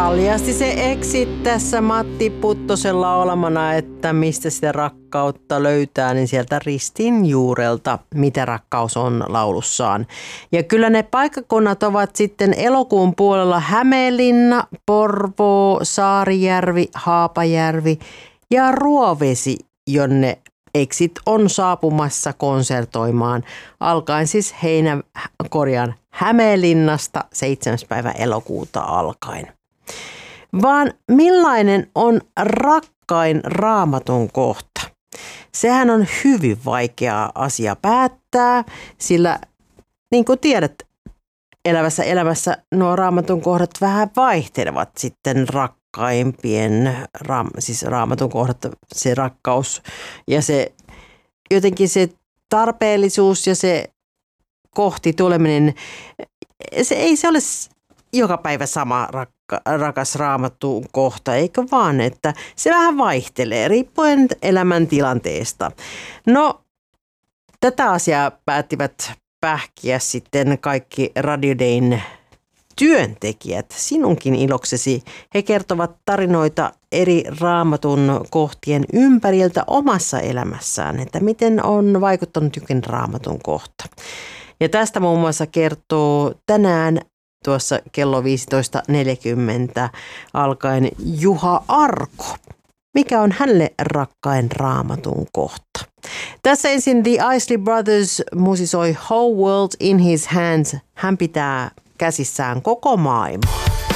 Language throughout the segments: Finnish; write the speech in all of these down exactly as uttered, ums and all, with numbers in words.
paljasti se exit tässä Matti Puttosen laulamana, että mistä sitä rakkautta löytää, niin sieltä ristin juurelta, mitä rakkaus on laulussaan. Ja kyllä ne paikkakunnat ovat sitten elokuun puolella Hämeenlinna, Porvoo, Saarijärvi, Haapajärvi ja Ruovesi, jonne exit on saapumassa konsertoimaan, alkaen siis heinä, korjaan Hämeenlinnasta seitsemäs päivä elokuuta alkaen. Vaan millainen on rakkain Raamatun kohta? Sehän on hyvin vaikea asia päättää, sillä niin kuin tiedät, elävässä elämässä nuo Raamatun kohdat vähän vaihtelevat sitten rakkaimpien, raam, siis Raamatun kohdat, se rakkaus ja se jotenkin se tarpeellisuus ja se kohti tuleminen, se ei se ole joka päivä sama rakka, rakas Raamatun kohta, eikö vaan, että se vähän vaihtelee riippuen elämäntilanteesta. No, tätä asiaa päättivät pähkiä sitten kaikki Radio Dayn työntekijät sinunkin iloksesi. He kertovat tarinoita eri Raamatun kohtien ympäriltä omassa elämässään, että miten on vaikuttanut jokin Raamatun kohta. Ja tästä muun muassa kertoo tänään tuossa kello viisitoista neljäkymmentä alkaen Juha Arko. Mikä on hänelle rakkain Raamatun kohta? Tässä ensin The Isley Brothers musisoi Whole World in His Hands. Hän pitää käsissään koko maailmaa.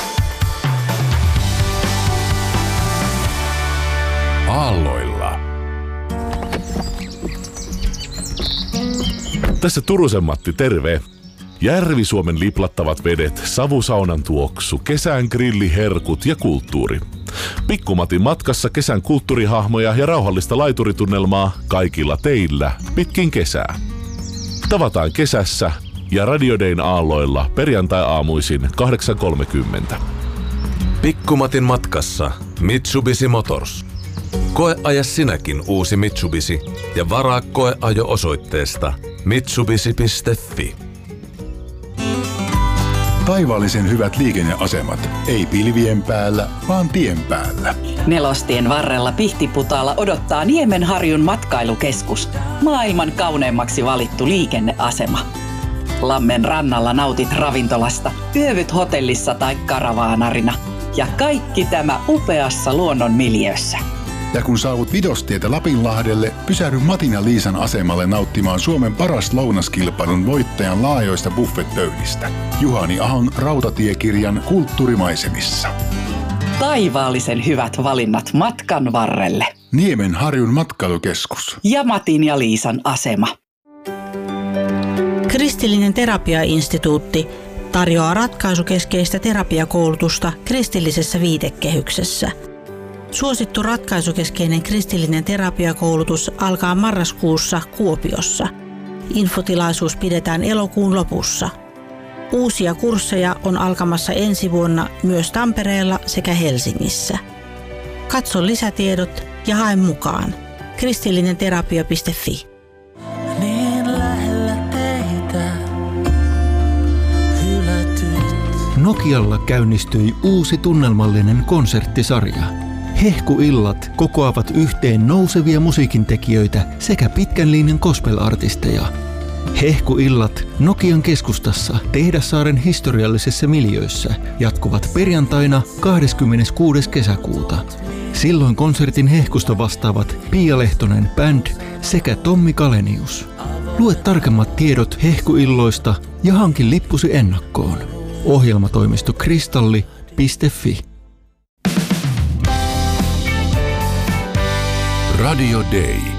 Aalloilla. Tässä Turusen Matti, terve. Järvi-Suomen liplattavat vedet, savusaunan tuoksu, kesän grilliherkut ja kulttuuri. Pikkumatin matkassa kesän kulttuurihahmoja ja rauhallista laituritunnelmaa kaikilla teillä pitkin kesää. Tavataan kesässä ja Radio Dayn aalloilla perjantai-aamuisin kahdeksan kolmekymmentä. Pikkumatin matkassa Mitsubishi Motors. Koeaja sinäkin uusi Mitsubishi ja varaa koeajo osoitteesta mitsubishi piste fi. Taivaallisen hyvät liikenneasemat. Ei pilvien päällä, vaan tien päällä. Nelostien varrella Pihtiputaalla odottaa Niemenharjun matkailukeskus. Maailman kauneimmaksi valittu liikenneasema. Lammen rannalla nautit ravintolasta, yövyt hotellissa tai karavaanarina. Ja kaikki tämä upeassa luonnon miljöössä. Ja kun saavut Vidostietä Lapinlahdelle, pysähdy Matin ja Liisan asemalle nauttimaan Suomen paras lounaskilpailun voittajan laajoista buffetpöydistä. Juhani Ahon rautatiekirjan Kulttuurimaisemissa. Taivaallisen hyvät valinnat matkan varrelle. Niemenharjun matkailukeskus. Ja Matin ja Liisan asema. Kristillinen terapiainstituutti tarjoaa ratkaisukeskeistä terapiakoulutusta kristillisessä viitekehyksessä. Suosittu ratkaisukeskeinen kristillinen terapiakoulutus alkaa marraskuussa Kuopiossa. Infotilaisuus pidetään elokuun lopussa. Uusia kursseja on alkamassa ensi vuonna myös Tampereella sekä Helsingissä. Katso lisätiedot ja hae mukaan. kristillinenterapia piste fi. Niin lähellä teitä hylätyt. Nokialla käynnistyi uusi tunnelmallinen konserttisarja. Hehkuillat kokoavat yhteen nousevia musiikintekijöitä sekä pitkän linjan gospel-artisteja. Hehkuillat Nokian keskustassa Tehdassaaren historiallisessa miljöössä jatkuvat perjantaina kahdeskymmeneskuudes kesäkuuta. Silloin konsertin hehkusta vastaavat Pia Lehtonen Band sekä Tommi Kalenius. Lue tarkemmat tiedot hehkuilloista ja hankin lippusi ennakkoon. Ohjelmatoimisto kristalli piste fi. Radio Day.